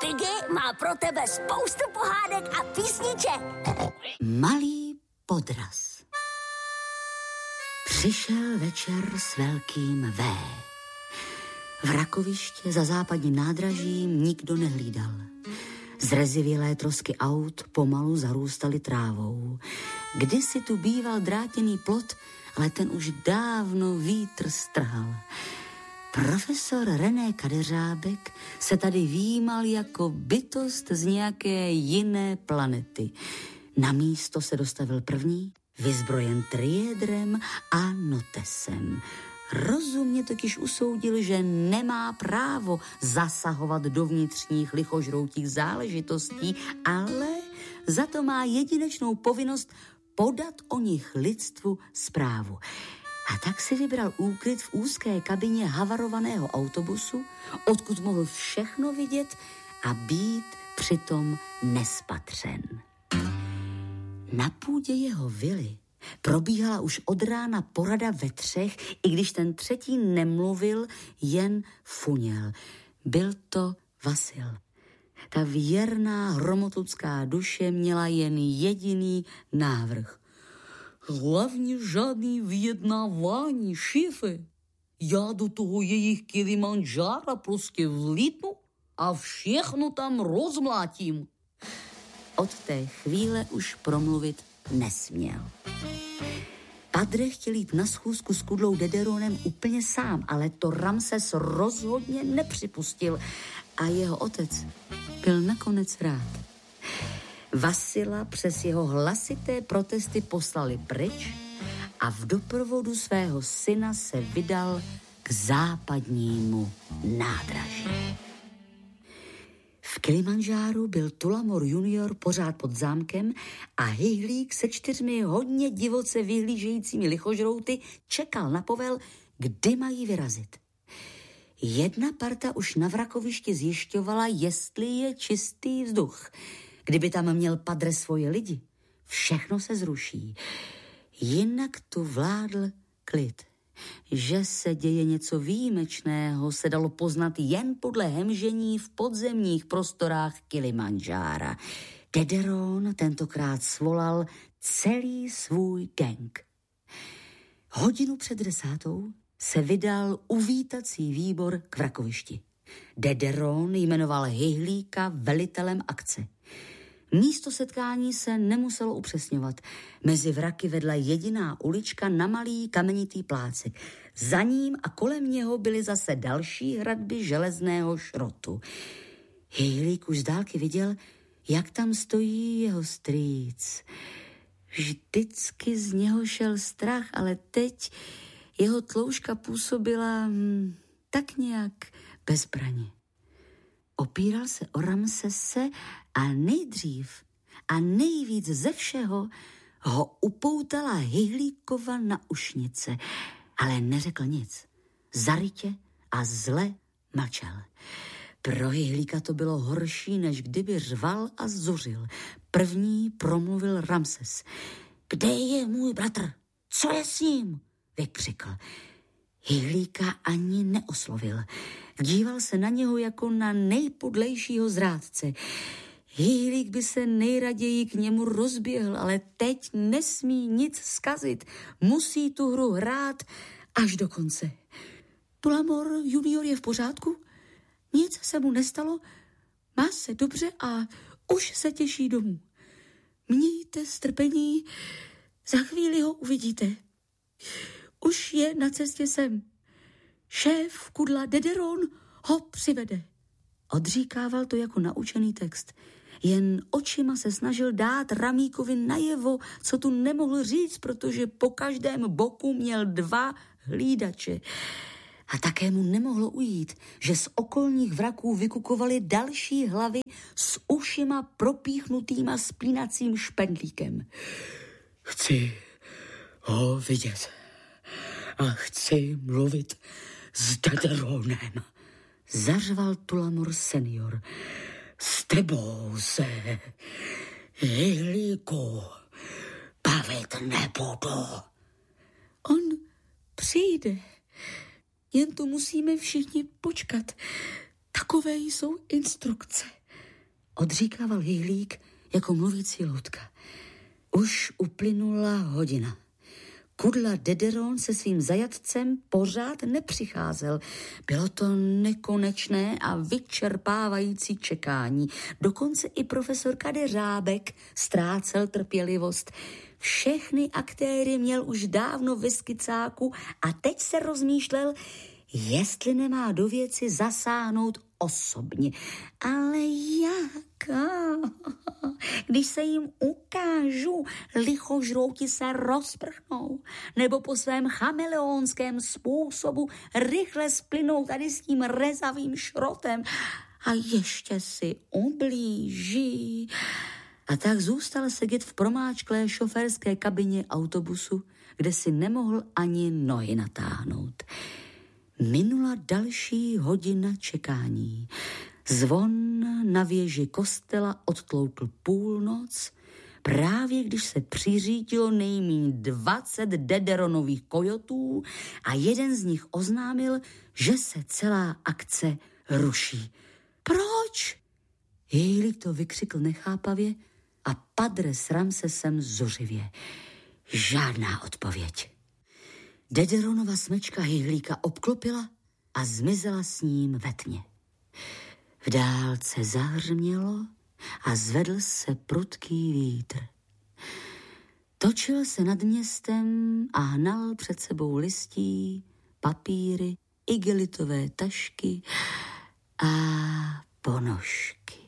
Piggy má pro tebe spoustu pohádek a písniček. Malý podraz. Přišel večer s velkým V. V Rakoviště za západním nádražím nikdo nehlídal. Zrezivělé trosky aut pomalu zarůstaly trávou. Kdysi tu býval drátěný plot, ale ten už dávno vítr strhal. Profesor René Kadeřábek se tady výjímal jako bytost z nějaké jiné planety. Na místo se dostavil první, vyzbrojen triédrem a notesem. Rozumně totiž usoudil, že nemá právo zasahovat do vnitřních lichožroutích záležitostí, ale za to má jedinečnou povinnost podat o nich lidstvu zprávu. A tak si vybral úkryt v úzké kabině havarovaného autobusu, odkud mohl všechno vidět a být přitom nespatřen. Na půdě jeho vily probíhala už od rána porada ve třech, i když ten třetí nemluvil, jen funěl. Byl to Vasil. Ta věrná hromotludská duše měla jen jediný návrh. Hlavně žádný vyjednávání, šéfe. Já do toho jejich Kilimandžára prostě vlítnu a všechno tam rozmlátím. Od té chvíle už promluvit nesměl. Padre chtěl jít na schůzku s Kudlou Dederonem úplně sám, ale to Ramses rozhodně nepřipustil a jeho otec byl nakonec rád. Vasila přes jeho hlasité protesty poslali pryč a v doprovodu svého syna se vydal k západnímu nádraží. V Kilimandžáru byl Tulamor junior pořád pod zámkem a Hyhlík se 4 hodně divoce vyhlížejícími lichožrouty čekal na povel, kdy mají vyrazit. Jedna parta už na Vrakovišti zjišťovala, jestli je čistý vzduch. Kdyby tam měl Padre svoje lidi, všechno se zruší. Jinak tu vládl klid. Že se děje něco výjimečného, se dalo poznat jen podle hemžení v podzemních prostorách Kilimandžára. Dederon tentokrát svolal celý svůj gang. 1:00 před 10:00 se vydal uvítací výbor k Vrakovišti. Dederon jmenoval Hyhlíka velitelem akce. Místo setkání se nemuselo upřesňovat. Mezi vraky vedla jediná ulička na malý kamenitý plácek. Za ním a kolem něho byly zase další hradby železného šrotu. Hyhlík už z dálky viděl, jak tam stojí jeho strýc. Vždycky z něho šel strach, ale teď jeho tloušťka působila tak nějak bezbraně. Opíral se o Ramsese a nejdřív a nejvíc ze všeho ho upoutala Hyhlíkova naušnice, ale neřekl nic. Zarytě a zle mlčel. Pro Hyhlíka to bylo horší, než kdyby řval a zuřil. První promluvil Ramses. Kde je můj bratr? Co je s ním? Vykřikl. Hyhlíka ani neoslovil. Díval se na něho jako na nejpodlejšího zrádce. Hyhlík by se nejraději k němu rozběhl, ale teď nesmí nic zkazit. Musí tu hru hrát až do konce. Tulamor junior je v pořádku? Nic se mu nestalo? Má se dobře a už se těší domů. Mějte strpení, za chvíli ho uvidíte. Už je na cestě sem. Šéf Kudla Dederon ho přivede. Odříkával to jako naučený text. Jen očima se snažil dát Ramíkovi najevo, co tu nemohl říct, protože po každém boku měl 2 hlídače. A také mu nemohlo ujít, že z okolních vraků vykukovaly další hlavy s ušima propíchnutýma spínacím špendlíkem. Chci ho vidět a chci mluvit s Dederonem, zařval Tulamor senior. S tebou se, Hyhlíku, bavit nebudu. On přijde, jen tu musíme všichni počkat. Takové jsou instrukce. odříkával Hyhlík jako mluvící loutka. Už uplynula hodina. Kudla Dederon se svým zajatcem pořád nepřicházel. Bylo to nekonečné a vyčerpávající čekání. Dokonce i profesor Kadeřábek ztrácel trpělivost. Všechny aktéry měl už dávno ve skicáku a teď se rozmýšlel, jestli nemá do věci zasáhnout osobně. Ale jak? Když se jim ukážu, lichožrouti se rozprchnou, nebo po svém chameleonském způsobu rychle splynou tady s tím rezavým šrotem a ještě si ublíží. A tak zůstal sedět v promáčklé šoférské kabině autobusu, kde si nemohl ani nohy natáhnout. Minula další hodina čekání. Zvon na věži kostela odtloukl půlnoc, právě když se přiřídilo nejméně 20 Dederonových kojotů a jeden z nich oznámil, že se celá akce ruší. Proč? Hyhlík to vykřikl nechápavě a padre s Ramsesem zuřivě. Žádná odpověď. Dederonova smečka Hyhlíka obklopila a zmizela s ním ve tmě. V dálce zahřmělo a zvedl se prudký vítr. Točil se nad městem a hnal před sebou listí, papíry, igelitové tašky a ponožky.